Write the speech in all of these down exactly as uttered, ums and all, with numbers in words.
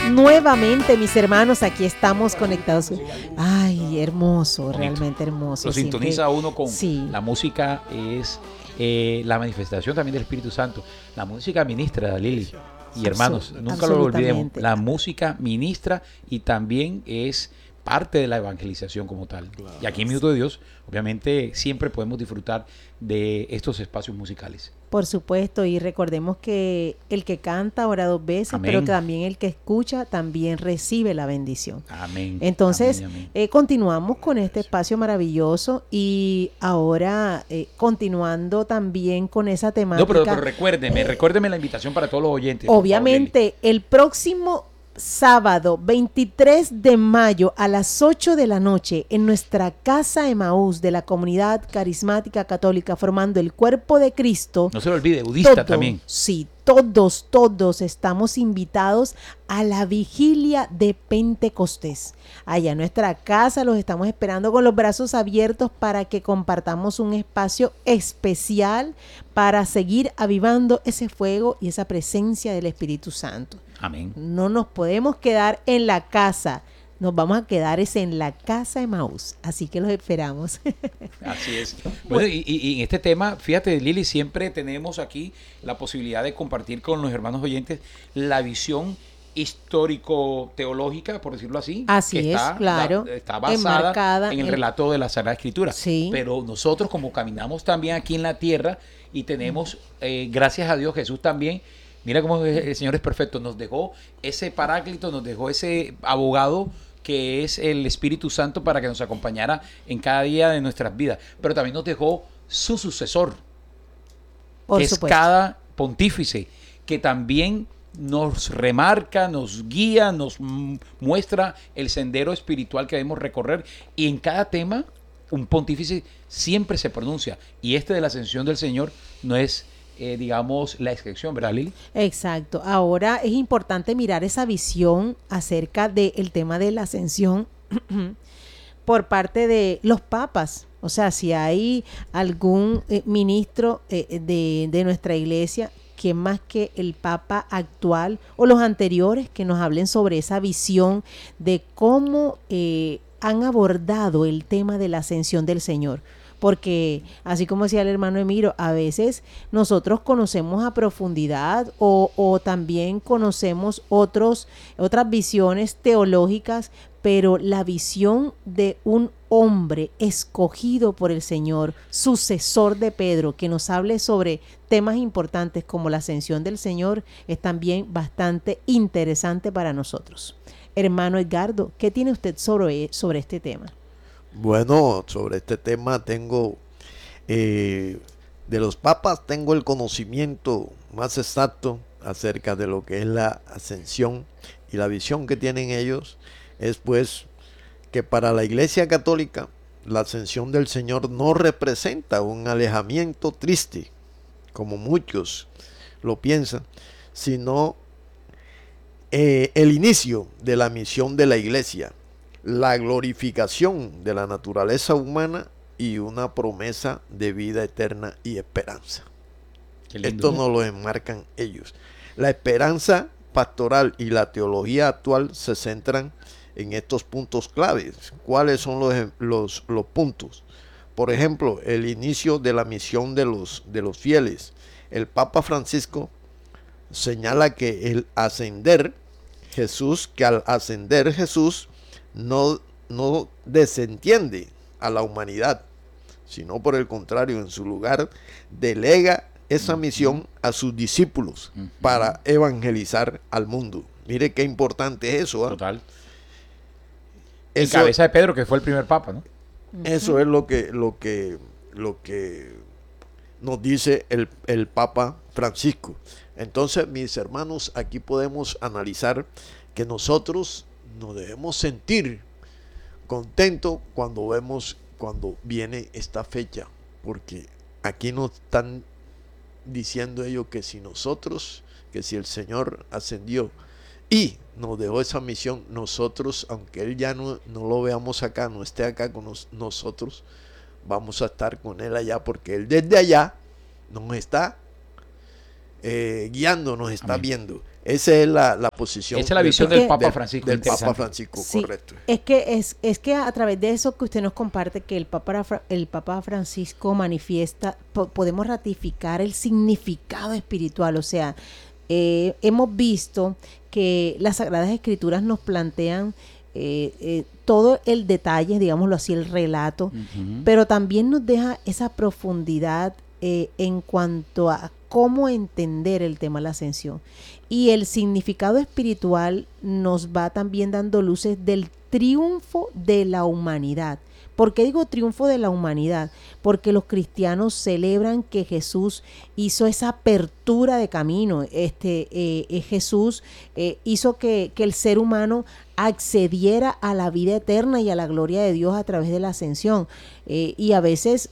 nuevamente, mis hermanos, aquí estamos conectados. Ay, hermoso, realmente hermoso. Lo Siempre, sintoniza uno con sí. la música, es eh, la manifestación también del Espíritu Santo. La música ministra, Lili y hermanos, Absol- nunca lo olvidemos. absolutamente. La música ministra y también es parte de la evangelización como tal. Claro. Y aquí en Minuto de Dios, obviamente, siempre podemos disfrutar de estos espacios musicales. Por supuesto, y recordemos que el que canta ora dos veces, Amén. pero que también el que escucha también recibe la bendición. Amén. Entonces, Amén, amén. eh, continuamos con este espacio maravilloso y ahora eh, continuando también con esa temática. No, pero, pero recuérdeme, eh, recuérdeme la invitación para todos los oyentes. por favor, Lili. Obviamente, el próximo sábado veintitrés de mayo a las ocho de la noche en nuestra casa Emaús de la Comunidad Carismática Católica formando el Cuerpo de Cristo. No se lo olvide, budista Todo, también. Sí, todos, todos estamos invitados a la vigilia de Pentecostés. Allá en nuestra casa los estamos esperando con los brazos abiertos para que compartamos un espacio especial para seguir avivando ese fuego y esa presencia del Espíritu Santo. Amén. No nos podemos quedar en la casa, nos vamos a quedar es en la casa de Emaús, así que los esperamos. Así es. Bueno, y, y- y en este tema, fíjate, Lili, siempre tenemos aquí la posibilidad de compartir con los hermanos oyentes la visión histórico-teológica, por decirlo así. Así que es, está, claro, la- está basada enmarcada en el en- relato de la Sagrada Escritura. Sí. Pero nosotros, como caminamos también aquí en la tierra y tenemos, eh, gracias a Dios, Jesús también, mira cómo el Señor es perfecto, nos dejó ese paráclito, nos dejó ese abogado que es el Espíritu Santo para que nos acompañara en cada día de nuestras vidas. Pero también nos dejó su sucesor, Por que es supuesto. cada pontífice, que también nos remarca, nos guía, nos mm, muestra el sendero espiritual que debemos recorrer. Y en cada tema, un pontífice siempre se pronuncia. Y este de la ascensión del Señor no es, eh, digamos, la excepción, ¿verdad, Lili? Exacto. Ahora es importante mirar esa visión acerca del tema de la ascensión por parte de los papas. O sea, si hay algún eh, ministro eh, de, de nuestra iglesia que más que el papa actual o los anteriores que nos hablen sobre esa visión de cómo eh, han abordado el tema de la ascensión del Señor. Porque, así como decía el hermano Emiro, a veces nosotros conocemos a profundidad o, o también conocemos otros, otras visiones teológicas, pero la visión de un hombre escogido por el Señor, sucesor de Pedro, que nos hable sobre temas importantes como la ascensión del Señor, es también bastante interesante para nosotros. Hermano Edgardo, ¿qué tiene usted sobre, sobre este tema? Bueno, sobre este tema tengo, eh, de los papas tengo el conocimiento más exacto acerca de lo que es la ascensión, y la visión que tienen ellos es pues que para la Iglesia Católica la ascensión del Señor no representa un alejamiento triste, como muchos lo piensan, sino eh, el inicio de la misión de la Iglesia, la glorificación de la naturaleza humana y una promesa de vida eterna y esperanza. Qué lindo. Esto nos lo enmarcan ellos. La esperanza pastoral y la teología actual se centran en estos puntos claves. ¿Cuáles son los, los, los puntos? Por ejemplo, el inicio de la misión de los, de los fieles. El Papa Francisco señala que el ascender Jesús, que al ascender Jesús no, no desentiende a la humanidad, sino por el contrario, en su lugar, delega esa misión a sus discípulos Ujú. para evangelizar al mundo. Mire qué importante es eso, ¿eh? Total. En Eso, cabeza de Pedro, que fue el primer papa, ¿no? eso es lo que, lo que, lo que nos dice el, el Papa Francisco. Entonces, mis hermanos, aquí podemos analizar que nosotros nos debemos sentir contentos cuando vemos, cuando viene esta fecha, porque aquí nos están diciendo ellos que si nosotros, que si el Señor ascendió y nos dejó esa misión, nosotros, aunque Él ya no, no lo veamos acá, no esté acá con nos, nosotros, vamos a estar con Él allá, porque Él desde allá nos está eh, guiando, nos está Amén. viendo. Esa es la, la posición. Esa es la visión del- del Papa del- Francisco. Del Papa interesante. Francisco, Sí, correcto. es que es, es que a través de eso que usted nos comparte, que el Papa, Fra- el Papa Francisco manifiesta, po- podemos ratificar el significado espiritual. O sea, eh, hemos visto que las Sagradas Escrituras nos plantean eh, eh, todo el detalle, digámoslo así, el relato, Ujú. pero también nos deja esa profundidad eh, en cuanto a cómo entender el tema de la ascensión. Y el significado espiritual nos va también dando luces del triunfo de la humanidad. ¿Por qué digo triunfo de la humanidad? Porque los cristianos celebran que Jesús hizo esa apertura de camino. Este, eh, eh, Jesús eh, hizo que, que el ser humano accediera a la vida eterna y a la gloria de Dios a través de la ascensión. Eh, y a veces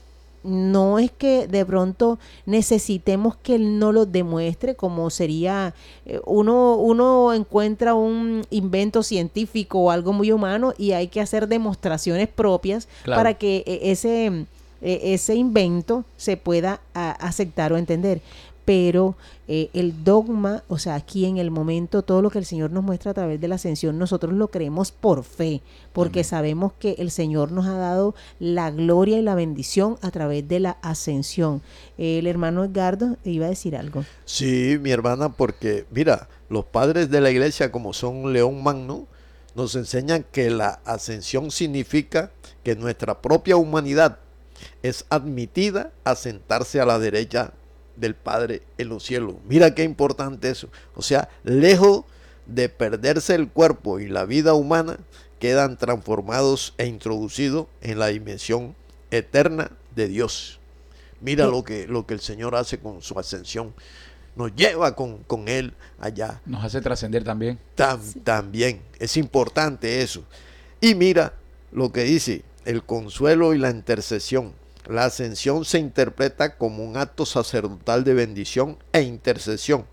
no es que de pronto necesitemos que Él no lo demuestre, como sería, eh, uno, uno encuentra un invento científico o algo muy humano y hay que hacer demostraciones propias Claro. para que eh, ese, eh, ese invento se pueda a, aceptar o entender. Pero eh, el dogma, o sea, aquí en el momento, todo lo que el Señor nos muestra a través de la ascensión, nosotros lo creemos por fe, porque Amén. sabemos que el Señor nos ha dado la gloria y la bendición a través de la ascensión. Eh, el hermano Edgardo iba a decir algo. Sí, mi hermana, porque mira, los padres de la iglesia, como son León Magno, nos enseñan que la ascensión significa que nuestra propia humanidad es admitida a sentarse a la derecha del Padre en los cielos. Mira qué importante eso. O sea, lejos de perderse el cuerpo y la vida humana, quedan transformados e introducidos en la dimensión eterna de Dios. Mira Sí. lo que, lo que el Señor hace con su ascensión. Nos lleva con, con Él allá. Nos hace trascender también. Tam- También es importante eso. Y mira lo que dice el consuelo y la intercesión. La ascensión se interpreta como un acto sacerdotal de bendición e intercesión.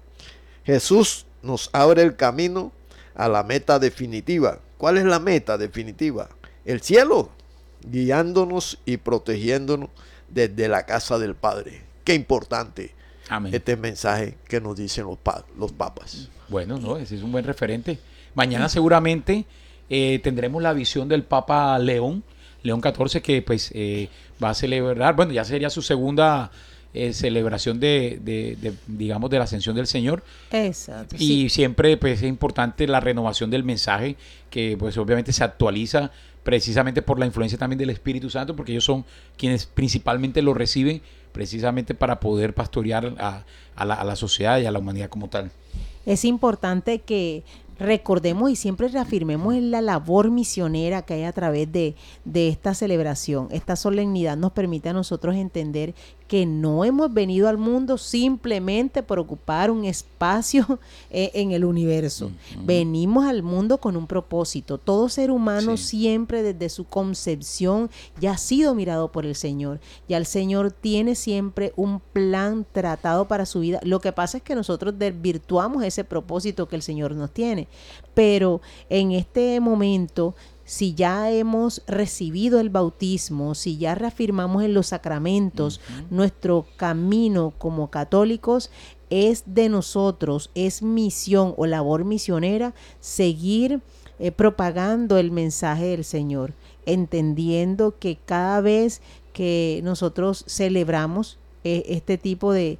Jesús nos abre el camino a la meta definitiva. ¿Cuál es la meta definitiva? El cielo, guiándonos y protegiéndonos desde la casa del Padre. Qué importante Amén. este mensaje que nos dicen los, pa- los papas. Bueno, no, ese es un buen referente. Mañana seguramente eh, tendremos la visión del Papa León, León catorce, que pues eh, va a celebrar, bueno, ya sería su segunda eh, celebración de, de, de, digamos, de la ascensión del Señor. Exacto. Y Sí. siempre pues es importante la renovación del mensaje, que pues obviamente se actualiza precisamente por la influencia también del Espíritu Santo, porque ellos son quienes principalmente lo reciben precisamente para poder pastorear a, a, la, a la sociedad y a la humanidad como tal. Es importante que recordemos y siempre reafirmemos en la labor misionera que hay a través de, de esta celebración. Esta solemnidad nos permite a nosotros entender que no hemos venido al mundo simplemente por ocupar un espacio eh, en el universo. Uh-huh. Venimos al mundo con un propósito. Todo ser humano Sí. siempre desde su concepción ya ha sido mirado por el Señor. Ya el Señor tiene siempre un plan tratado para su vida. Lo que pasa es que nosotros desvirtuamos ese propósito que el Señor nos tiene. Pero en este momento, si ya hemos recibido el bautismo, si ya reafirmamos en los sacramentos, uh-huh, nuestro camino como católicos es de nosotros, es misión o labor misionera seguir eh, propagando el mensaje del Señor, entendiendo que cada vez que nosotros celebramos eh, este tipo de,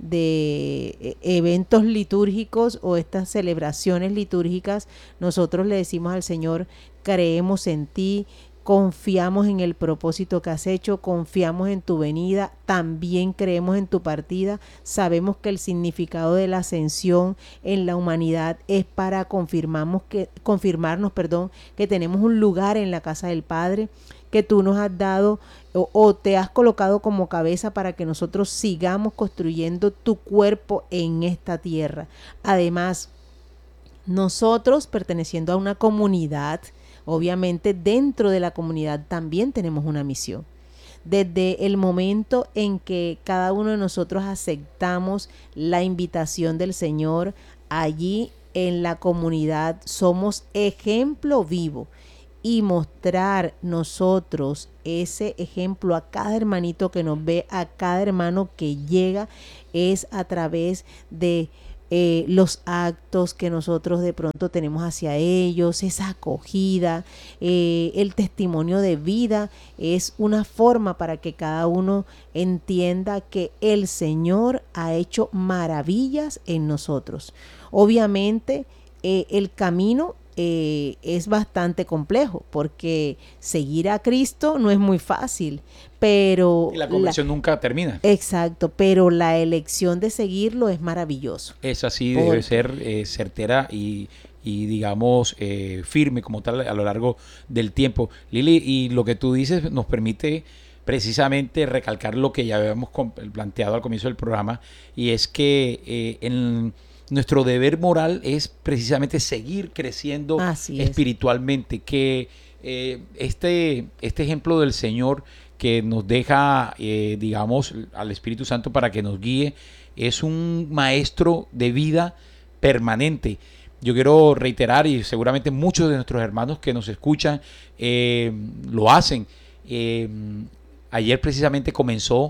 de eventos litúrgicos o estas celebraciones litúrgicas, nosotros le decimos al Señor: creemos en ti, confiamos en el propósito que has hecho, confiamos en tu venida, también creemos en tu partida, sabemos que el significado de la ascensión en la humanidad es para confirmamos que, confirmarnos perdón, que tenemos un lugar en la casa del Padre, que tú nos has dado o, o te has colocado como cabeza para que nosotros sigamos construyendo tu cuerpo en esta tierra. Además, nosotros perteneciendo a una comunidad, obviamente dentro de la comunidad también tenemos una misión. Desde el momento en que cada uno de nosotros aceptamos la invitación del Señor, allí en la comunidad somos ejemplo vivo, y mostrar nosotros ese ejemplo a cada hermanito que nos ve, a cada hermano que llega, es a través de eh, los actos que nosotros de pronto tenemos hacia ellos, esa acogida, eh, el testimonio de vida, es una forma para que cada uno entienda que el Señor ha hecho maravillas en nosotros. Obviamente, eh, el camino eh, es bastante complejo, porque seguir a Cristo no es muy fácil, pero Y la conversión la, nunca termina. Exacto, pero la elección de seguirlo es maravilloso. Es así, Porque debe ser eh, certera y, y digamos eh, firme como tal a lo largo del tiempo. Lili, y lo que tú dices nos permite precisamente recalcar lo que ya habíamos planteado al comienzo del programa, y es que eh, en nuestro deber moral es precisamente seguir creciendo espiritualmente, que eh, este, este ejemplo del Señor que nos deja, eh, digamos, al Espíritu Santo para que nos guíe, es un maestro de vida permanente. Yo quiero reiterar, y seguramente muchos de nuestros hermanos que nos escuchan eh, lo hacen. Eh, ayer precisamente comenzó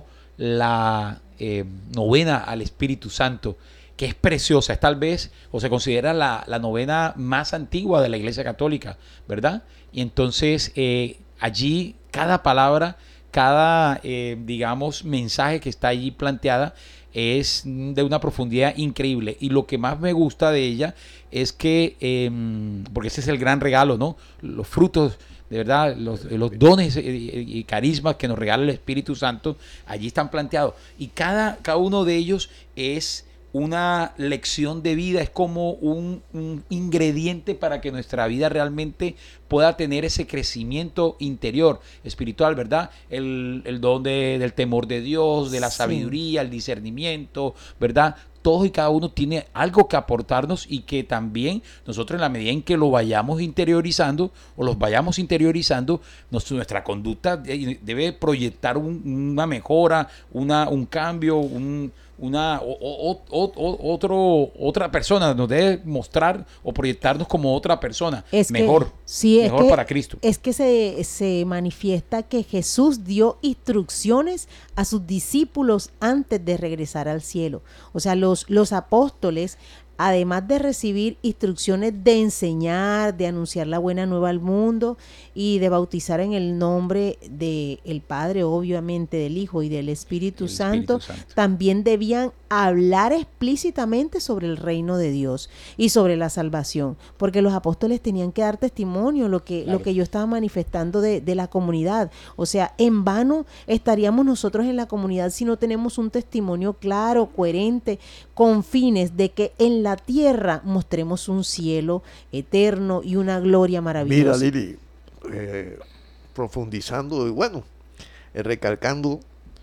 la eh, novena al Espíritu Santo, que es preciosa, es tal vez, o se considera la, la novena más antigua de la Iglesia Católica, ¿verdad? Y entonces eh, allí cada palabra, cada, eh, digamos, mensaje que está allí planteada es de una profundidad increíble. Y lo que más me gusta de ella es que, eh, porque ese es el gran regalo, ¿no? Los frutos, de verdad, los, los dones y carismas que nos regala el Espíritu Santo, allí están planteados. Y cada, cada uno de ellos es una lección de vida, es como un, un ingrediente para que nuestra vida realmente pueda tener ese crecimiento interior, espiritual, ¿verdad? El, el don de, del temor de Dios, de la Sí. sabiduría, el discernimiento, ¿verdad? Todos y cada uno tiene algo que aportarnos, y que también nosotros, en la medida en que lo vayamos interiorizando o los vayamos interiorizando, nos, nuestra conducta debe proyectar un, una mejora, una, un cambio, un una o, o, o, o, otro otra persona, nos debe mostrar o proyectarnos como otra persona es mejor, que, sí, mejor es que, para Cristo. Es que se, se manifiesta que Jesús dio instrucciones a sus discípulos antes de regresar al cielo. O sea, los, los apóstoles, además de recibir instrucciones de enseñar, de anunciar la buena nueva al mundo y de bautizar en el nombre del Padre, obviamente del Hijo y del Espíritu, El Santo, Espíritu Santo, también debían hablar explícitamente sobre el reino de Dios y sobre la salvación, porque los apóstoles tenían que dar testimonio, lo que, claro. lo que yo estaba manifestando de, de la comunidad. O sea, en vano estaríamos nosotros en la comunidad si no tenemos un testimonio claro, coherente, con fines de que en la tierra mostremos un cielo eterno y una gloria maravillosa. Mira, Lili, eh, profundizando y bueno, eh, recalcando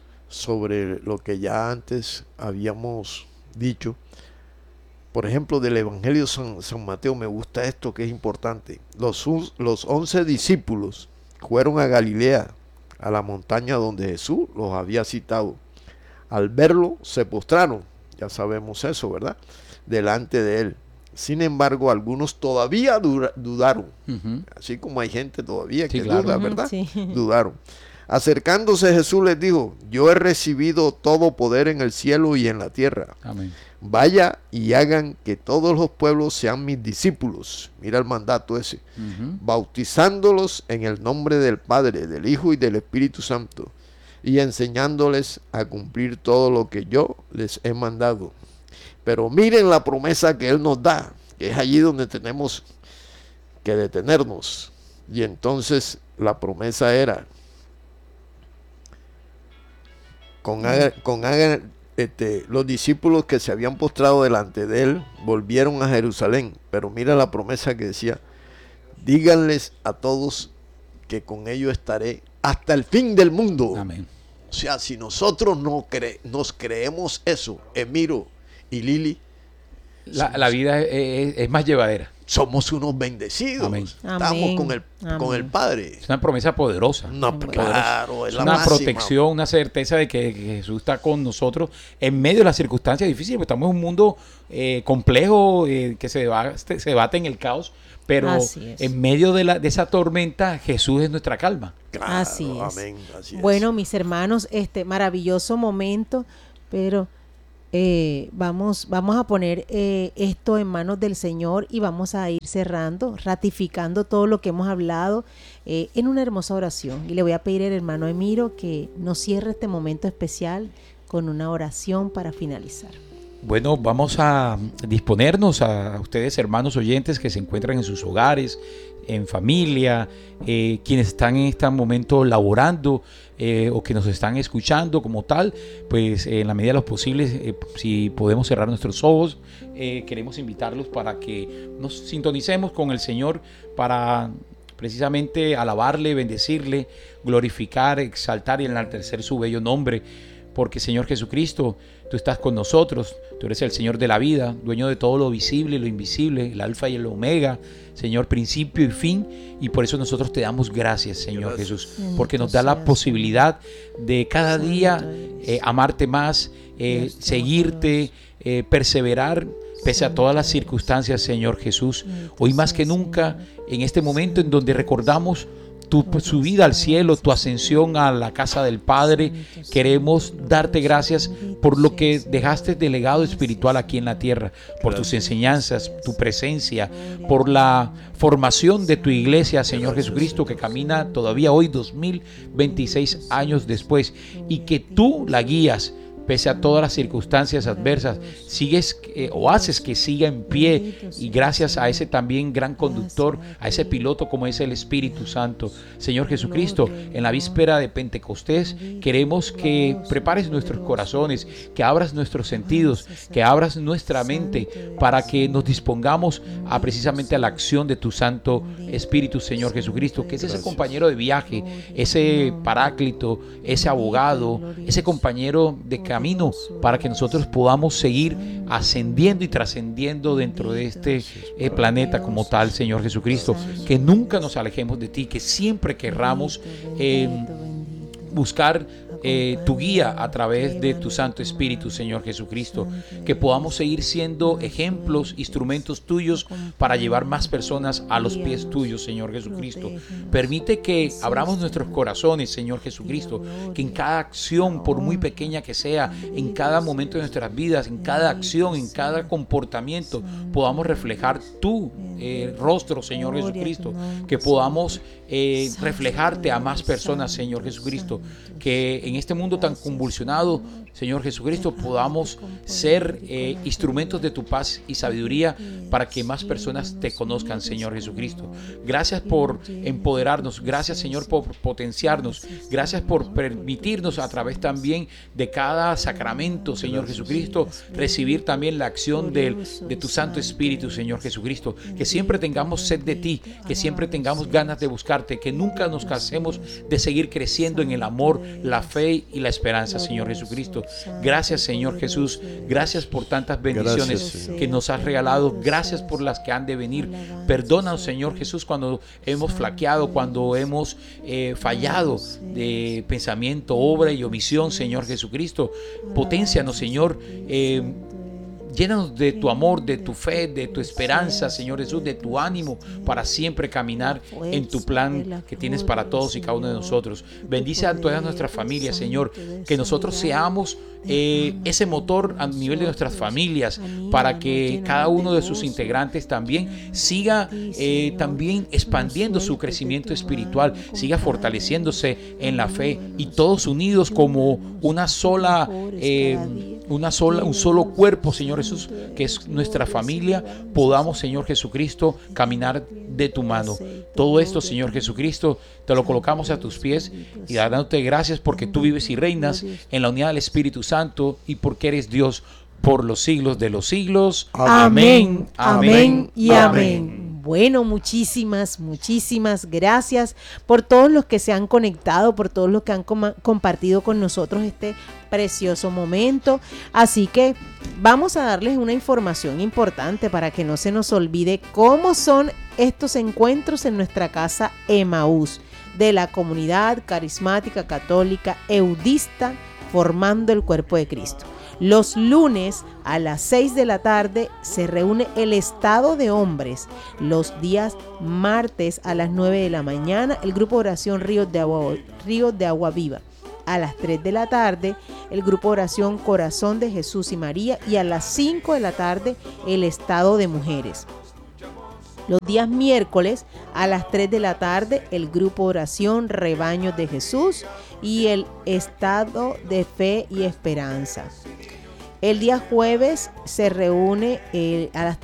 sobre lo que ya antes habíamos dicho, por ejemplo, del Evangelio San, San Mateo, me gusta esto que es importante. Los, los once discípulos fueron a Galilea, a la montaña donde Jesús los había citado. Al verlo, se postraron, ya sabemos eso, ¿verdad?, delante de él. Sin embargo, algunos todavía dudaron, uh-huh. así como hay gente todavía sí, que claro. duda, ¿verdad? Sí. Dudaron. Acercándose Jesús les dijo: yo he recibido todo poder en el cielo y en la tierra. Amén. Vaya y hagan que todos los pueblos sean mis discípulos. Mira el mandato ese. Uh-huh. Bautizándolos en el nombre del Padre, del Hijo y del Espíritu Santo, y enseñándoles a cumplir todo lo que yo les he mandado. Pero miren la promesa que Él nos da, que es allí donde tenemos que detenernos. Y entonces la promesa era: con, haga, con haga, este, los discípulos que se habían postrado delante de Él volvieron a Jerusalén. Pero mira la promesa que decía: díganles a todos que con ellos estaré hasta el fin del mundo. Amén. O sea, si nosotros no cre nos creemos eso, Emiro y Lili, la, la vida es, es, es más llevadera. Somos unos bendecidos. Amén. Estamos Amén. con el, Amén. con el Padre. Es una promesa poderosa. No, claro, es, es la una máxima. protección, una certeza de que, que Jesús está con nosotros en medio de las circunstancias difíciles, porque estamos en un mundo eh, complejo, eh, que se debate, se debate en el caos, pero en medio de, la, de esa tormenta, Jesús es nuestra calma. Claro, así es. Amén, así bueno, es. mis hermanos, este maravilloso momento, pero eh, vamos, vamos a poner eh, esto en manos del Señor y vamos a ir cerrando, ratificando todo lo que hemos hablado eh, en una hermosa oración. Y le voy a pedir al hermano Emiro que nos cierre este momento especial con una oración para finalizar. Bueno, vamos a disponernos a ustedes, hermanos oyentes que se encuentran en sus hogares, en familia, eh, quienes están en este momento laborando eh, o que nos están escuchando como tal, pues eh, en la medida de lo posible, eh, si podemos cerrar nuestros ojos, eh, queremos invitarlos para que nos sintonicemos con el Señor para precisamente alabarle, bendecirle, glorificar, exaltar y enaltecer su bello nombre. Porque Señor Jesucristo, tú estás con nosotros, tú eres el Señor de la vida, dueño de todo lo visible y lo invisible, el alfa y el omega, Señor, principio y fin, y por eso nosotros te damos gracias, Señor gracias. Jesús, porque nos da la posibilidad de cada día eh, amarte más, eh, seguirte, eh, perseverar, pese a todas las circunstancias, Señor Jesús. Hoy más que nunca, en este momento en donde recordamos tu subida al cielo, tu ascensión a la casa del Padre, queremos darte gracias por lo que dejaste de legado espiritual aquí en la tierra, por tus enseñanzas, tu presencia, por la formación de tu iglesia, Señor Jesucristo, que camina todavía hoy dos mil veintiséis años después, y que tú la guías. Pese a todas las circunstancias adversas, sigues eh, o haces que siga en pie, y gracias a ese también gran conductor, a ese piloto como es el Espíritu Santo. Señor Jesucristo, en la víspera de Pentecostés queremos que prepares nuestros corazones, que abras nuestros sentidos, que abras nuestra mente para que nos dispongamos a precisamente a la acción de tu Santo Espíritu, Señor Jesucristo, que es ese compañero de viaje, ese paráclito, ese abogado, ese compañero de camino para que nosotros podamos seguir ascendiendo y trascendiendo dentro de este eh, planeta como tal, Señor Jesucristo, que nunca nos alejemos de ti, que siempre querramos eh, buscar eh, tu guía a través de tu Santo Espíritu, Señor Jesucristo, que podamos seguir siendo ejemplos, instrumentos tuyos para llevar más personas a los pies tuyos, Señor Jesucristo. Permite que abramos nuestros corazones, Señor Jesucristo, que en cada acción, por muy pequeña que sea, en cada momento de nuestras vidas, en cada acción, en cada comportamiento, podamos reflejar tu eh, rostro, Señor Jesucristo, que podamos eh, reflejarte a más personas, Señor Jesucristo, que en este mundo tan convulsionado, Señor Jesucristo, podamos ser eh, instrumentos de tu paz y sabiduría para que más personas te conozcan, Señor Jesucristo. Gracias por empoderarnos, gracias, Señor, por potenciarnos, gracias por permitirnos a través también de cada sacramento, Señor Jesucristo, recibir también la acción de, de tu Santo Espíritu, Señor Jesucristo. Que siempre tengamos sed de ti, que siempre tengamos ganas de buscarte, que nunca nos cansemos de seguir creciendo en el amor, la fe y la esperanza, Señor Jesucristo. Gracias, Señor Jesús, gracias por tantas bendiciones gracias, que nos has regalado, gracias por las que han de venir. Perdónanos, Señor Jesús, cuando hemos flaqueado, cuando hemos eh, fallado de pensamiento, obra y omisión, Señor Jesucristo. Potencianos, Señor, eh, llénanos de tu amor, de tu fe, de tu esperanza, Señor Jesús, de tu ánimo para siempre caminar en tu plan que tienes para todos y cada uno de nosotros. Bendice a todas nuestras familias, Señor, que nosotros seamos eh, ese motor a nivel de nuestras familias para que cada uno de sus integrantes también siga eh, también expandiendo su crecimiento espiritual, siga fortaleciéndose en la fe y todos unidos como una sola eh, una sola, un solo cuerpo, Señor Jesús, que es nuestra familia, podamos, Señor Jesucristo, caminar de tu mano. Todo esto, Señor Jesucristo, te lo colocamos a tus pies y dándote gracias porque tú vives y reinas en la unidad del Espíritu Santo y porque eres Dios por los siglos de los siglos. Amén, amén, amén y amén. amén. Bueno, muchísimas, muchísimas gracias por todos los que se han conectado, por todos los que han com- compartido con nosotros este precioso momento. Así que vamos a darles una información importante para que no se nos olvide cómo son estos encuentros en nuestra casa Emaús de la comunidad carismática católica eudista formando el cuerpo de Cristo. Los lunes a las seis de la tarde se reúne el estado de hombres. Los días martes a las nueve de la mañana el grupo de oración Ríos de Agua, Ríos de Agua Viva. a las tres de la tarde el grupo oración Corazón de Jesús y María, y a las cinco de la tarde el estado de mujeres. Los días miércoles a las tres de la tarde el grupo oración Rebaños de Jesús y el estado de fe y esperanza. El día jueves se reúne eh, a las